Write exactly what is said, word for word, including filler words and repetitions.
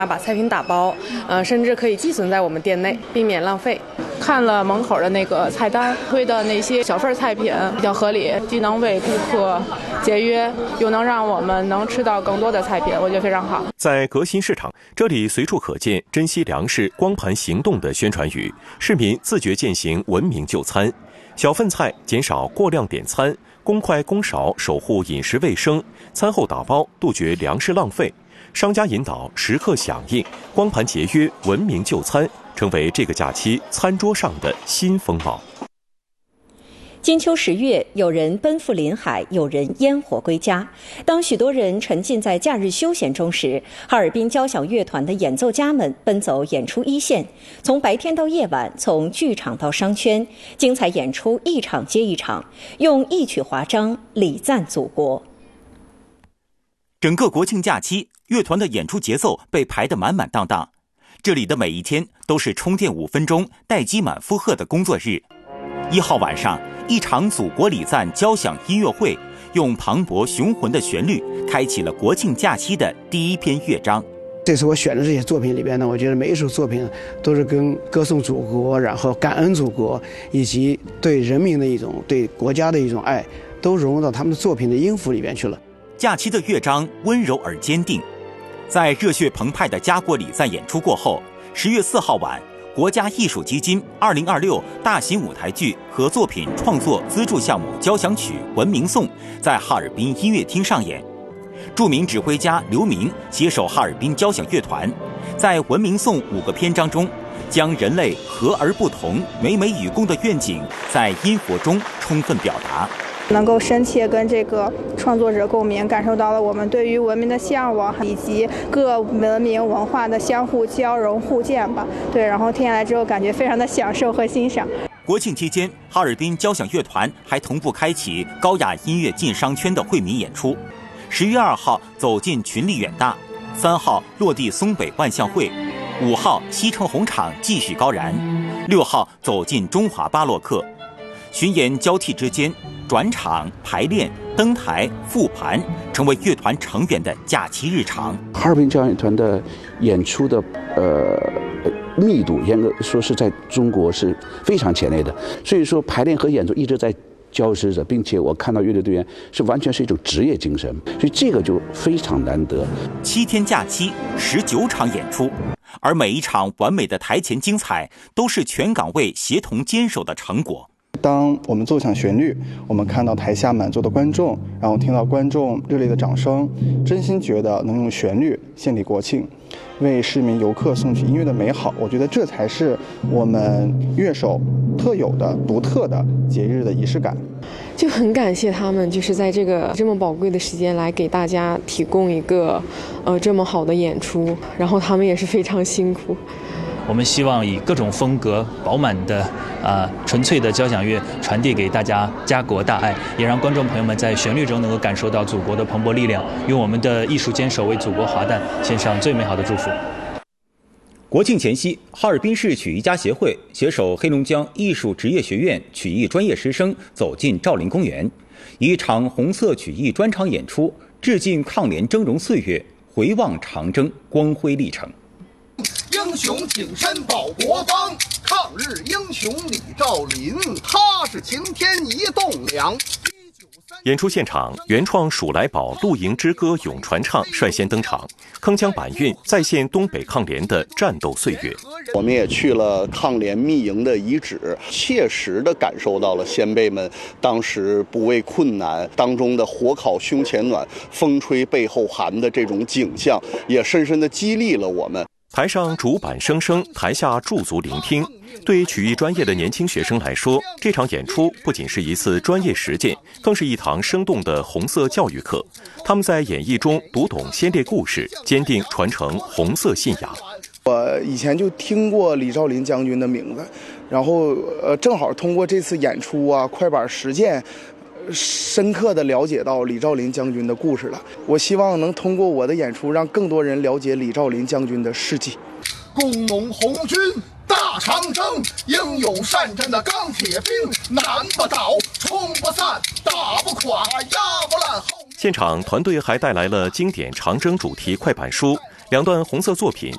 把菜品打包，呃，甚至可以寄存在我们店内，避免浪费。 看了门口的那个菜单，推的那些小份菜品比较合理，既能为顾客节约，又能让我们能吃到更多的菜品，我觉得非常好。 在革新市场，这里随处可见珍惜粮食、光盘行动的宣传语，市民自觉践行文明就餐，小份菜减少过量点餐，公筷公勺守护饮食卫生，餐后打包杜绝粮食浪费。商家引导食客响应，光盘节约、文明就餐，成为这个假期餐桌上的新风貌。 金秋十月，有人奔赴临海，有人烟火归家。当许多人沉浸在假日休闲中时，哈尔滨交响乐团的演奏家们奔走演出一线，从白天到夜晚，从剧场到商圈，精彩演出一场接一场，用一曲华章礼赞祖国。 整个国庆假期，乐团的演出节奏被排得满满当当。这里的每一天都是充电五分钟、待机满负荷的工作日。一号晚上，一场祖国礼赞交响音乐会，用磅礴雄浑的旋律，开启了国庆假期的第一篇乐章。 这次我选的这些作品里边呢，我觉得每一首作品都是跟歌颂祖国，然后感恩祖国，以及对人民的一种、对国家的一种爱，都融入到他们的作品的音符里边去了。 假期的乐章温柔而坚定。在热血澎湃的家国礼赞演出过后，十月四号晚，国家艺术基金二零二六大型舞台剧和作品创作资助项目交响曲《文明颂》在哈尔滨音乐厅上演。著名指挥家刘明携手哈尔滨交响乐团，在《文明颂》五个篇章中，将人类和而不同、美美与共的愿景在音符中充分表达。 能够深切跟这个创作者共鸣，感受到了我们对于文明的向往，以及各文明文化的相互交融互鉴吧。对，然后听下来之后，感觉非常的享受和欣赏。 国庆期间，哈尔滨交响乐团还同步开启高雅音乐进商圈的惠民演出。十月二号走进群力远大，三号落地松北万象汇，五号西城红场继续高燃，六号走进中华巴洛克。巡演交替之间，转场、排练、登台、复盘，成为乐团成员的假期日常。 哈尔滨交响乐团的演出的呃密度，严格说是在中国是非常前列的，所以说排练和演出一直在交织着，并且我看到乐队队员是完全是一种职业精神，所以这个就非常难得。 七天假期，十九场演出，而每一场完美的台前精彩，都是全岗位协同坚守的成果。 当我们奏响旋律，我们看到台下满座的观众，然后听到观众热烈的掌声，真心觉得能用旋律献礼国庆，为市民游客送去音乐的美好，我觉得这才是我们乐手特有的独特的节日的仪式感。 就很感谢他们，就是在这个这么宝贵的时间来给大家提供一个呃这么好的演出，然后他们也是非常辛苦。 我们希望以各种风格饱满的啊、呃、纯粹的交响乐传递给大家家国大爱，也让观众朋友们在旋律中能够感受到祖国的蓬勃力量，用我们的艺术坚守为祖国华诞献上最美好的祝福。 国庆前夕，哈尔滨市曲艺家协会携手黑龙江艺术职业学院曲艺专业师生走进兆麟公园，以一场红色曲艺专场演出，致敬抗联峥嵘岁月，回望长征光辉历程。 英雄挺身保国防，抗日英雄李兆麟，他是晴天一栋梁。 演出现场，原创《鼠来宝露营之歌》咏传唱率先登场，铿锵板韵再现东北抗联的战斗岁月。 我们也去了抗联密营的遗址，切实地感受到了先辈们当时不畏困难当中的火烤胸前暖、风吹背后寒的这种景象，也深深地激励了我们。 台上主板声声，台下驻足聆听。对曲艺专业的年轻学生来说，这场演出不仅是一次专业实践，更是一堂生动的红色教育课。他们在演绎中读懂先烈故事，坚定传承红色信仰。 我以前就听过李兆麟将军的名字，然后呃，正好通过这次演出啊，快板实践，深刻地了解到李兆麟将军的故事了。我希望能通过我的演出，让更多人了解李兆麟将军的事迹。 工农红军大长征，英勇善战的钢铁兵，难不倒，冲不散，打不垮，压不烂。 现场团队还带来了经典长征主题快板书， 两段红色作品